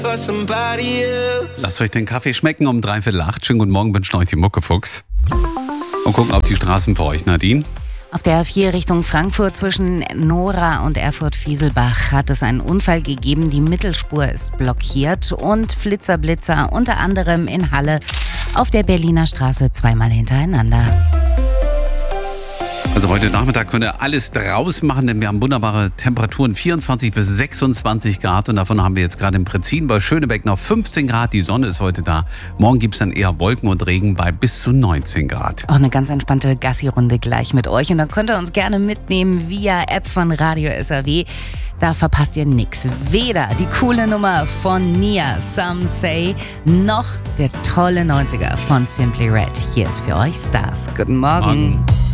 Lasst euch den Kaffee schmecken um 7:45. Schönen guten Morgen, wünschen euch die Muckefuchs. Und gucken auf die Straßen für euch, Nadine. Auf der A4 Richtung Frankfurt zwischen Nora und Erfurt-Fieselbach hat es einen Unfall gegeben. Die Mittelspur ist blockiert und Flitzer-Blitzer unter anderem in Halle auf der Berliner Straße zweimal hintereinander. Also heute Nachmittag könnt ihr alles draus machen, denn wir haben wunderbare Temperaturen, 24 bis 26 Grad. Und davon haben wir jetzt gerade in Pretzin bei Schönebeck noch 15 Grad. Die Sonne ist heute da. Morgen gibt es dann eher Wolken und Regen bei bis zu 19 Grad. Auch eine ganz entspannte Gassi-Runde gleich mit euch. Und dann könnt ihr uns gerne mitnehmen via App von Radio SAW. Da verpasst ihr nichts. Weder die coole Nummer von Nia, Some Say, noch der tolle 90er von Simply Red. Hier ist für euch Stars. Guten Morgen.